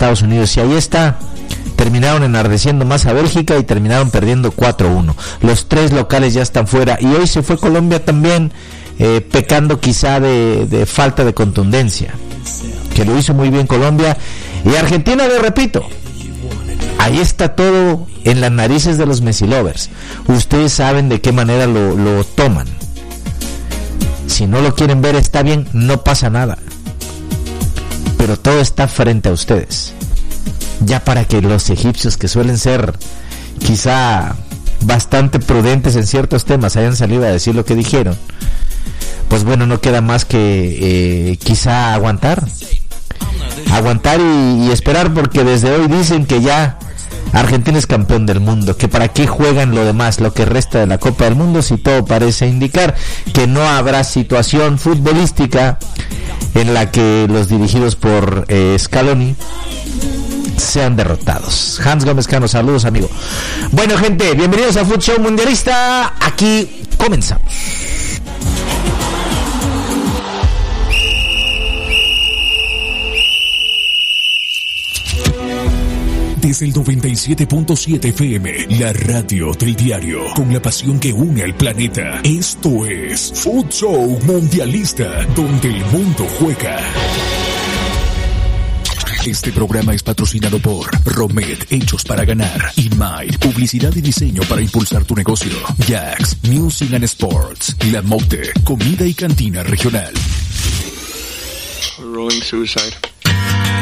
Estados Unidos, y ahí está. Terminaron enardeciendo más a Bélgica y terminaron perdiendo 4-1. Los 3 locales ya están fuera, y hoy se fue Colombia también, pecando quizá de falta de contundencia, que lo hizo muy bien Colombia. Y Argentina, le repito, ahí está todo en las narices de los Messi lovers. Ustedes saben de qué manera lo toman. Si no lo quieren ver, está bien, no pasa nada, pero todo está frente a ustedes, ya para que los egipcios, que suelen ser quizá bastante prudentes en ciertos temas, hayan salido a decir lo que dijeron. Pues bueno, no queda más que quizá aguantar y esperar, porque desde hoy dicen que ya Argentina es campeón del mundo, que para qué juegan lo demás, lo que resta de la Copa del Mundo, si todo parece indicar que no habrá situación futbolística en la que los dirigidos por Scaloni sean derrotados. Hans Gómez Cano, saludos, amigo. Bueno, gente, bienvenidos a Food Show Mundialista. Aquí comenzamos. Desde el 97.7 FM, la radio del diario, con la pasión que une al planeta. Esto es Food Show Mundialista, donde el mundo juega. Este programa es patrocinado por Romet, hechos para ganar, y Mind, publicidad y diseño para impulsar tu negocio. Jax, Music and Sports, La Mote, comida y cantina regional. Rolling Suicide.